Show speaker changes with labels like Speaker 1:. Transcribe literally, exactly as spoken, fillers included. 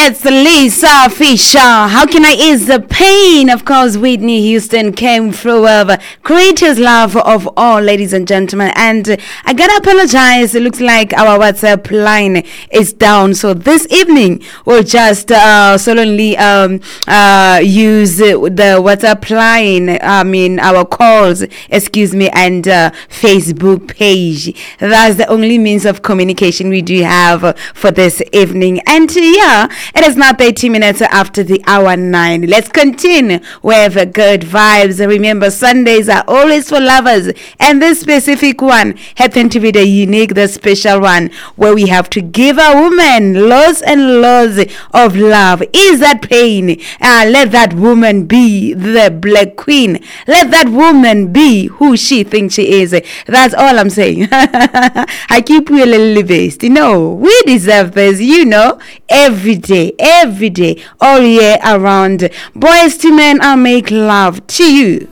Speaker 1: It's Lisa Fisher. How can I ease the pain? Of course, Whitney Houston came through with greatest love of all, ladies and gentlemen. And uh, I gotta apologize. It looks like our WhatsApp line is down. So this evening, we'll just uh, solemnly um, uh, use the WhatsApp line, I mean, our calls, excuse me, and uh, Facebook page. That's the only means of communication we do have uh, for this evening. And uh, yeah, it is now thirty minutes after the hour nine. Let's continue with good vibes. Remember, Sundays are always for lovers, and this specific one happened to be the unique, the special one, where we have to give a woman loads and loads of love. Is that pain? Uh, let that woman be the black queen. Let that woman be who she thinks she is. That's all I'm saying. I keep you a little based. You know, we deserve this, you know, every day, every day, all year around. Boys to men, I'll make love to you.